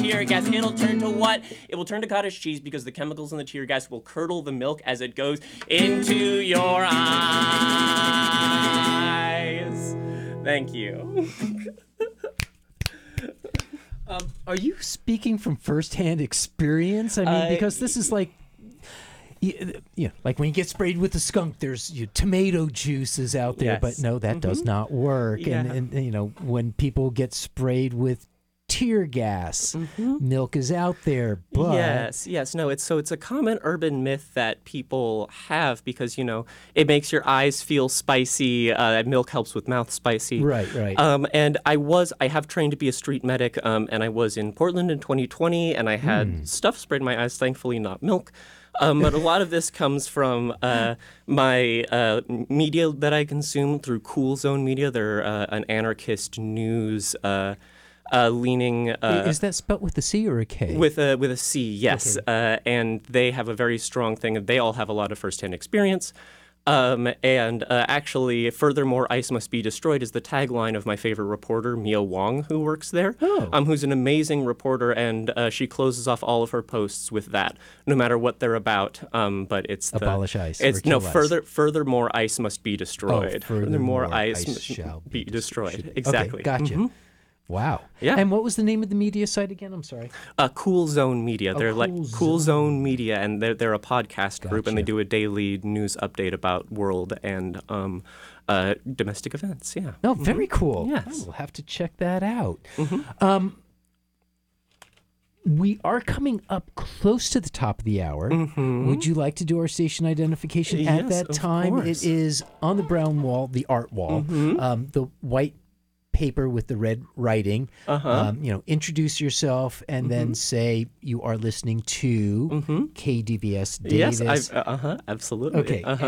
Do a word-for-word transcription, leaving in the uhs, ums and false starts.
tear gas, it'll turn to what? It will turn to cottage cheese because the chemicals in the tear gas will curdle the milk as it goes into your eyes. Thank you. Um, are you speaking from firsthand experience? I mean, Uh, because this is like, you, you know, like when you get sprayed with a skunk, there's you know, tomato juices out there, Yes. but no, that does not work. Yeah. And, and, you know, when people get sprayed with tear gas, milk is out there, but... Yes, yes. No, it's so it's a common urban myth that people have because, you know, it makes your eyes feel spicy. Uh, milk helps with mouth spicy. Right, right. Um, and I was, I have trained to be a street medic, um, and I was in Portland in twenty twenty, and I had Hmm. stuff sprayed in my eyes, thankfully not milk. Um, but a lot of this comes from uh, my uh, media that I consume through Cool Zone Media. They're uh, an anarchist news uh, uh, leaning. Uh, Is that spelled with a C or a K? with a with a C, yes. Uh, and they have a very strong thing. They all have a lot of firsthand experience. Um, and uh, actually, furthermore, ice must be destroyed is the tagline of my favorite reporter, Mia Wong, who works there. Oh. Um, who's an amazing reporter, and uh, she closes off all of her posts with that, no matter what they're about. Um, but it's the, Abolish ice or It's no kill ice. further. Furthermore, ice must be destroyed. Oh, furthermore, ice, ice must shall be be destroyed. should- Exactly. Okay, gotcha. Mhm. Wow. Yeah. And what was the name of the media site again? I'm sorry. Uh, Cool Zone Media. Oh, they're like Cool Cool Zone. Zone Media, and they're they're a podcast group, and they Gotcha. do a daily news update about world and um, uh, domestic events. Yeah. No, very cool. Yes. I will have to check that out. Um, we are coming up close to the top of the hour. Would you like to do our station identification at Yes, that of time? course. It is on the brown wall, the art wall, um, the white paper with the red writing. Uh-huh. Um, you know, introduce yourself and then say you are listening to K D V S Davis. Yes. I, uh huh. Absolutely. Okay. Uh-huh.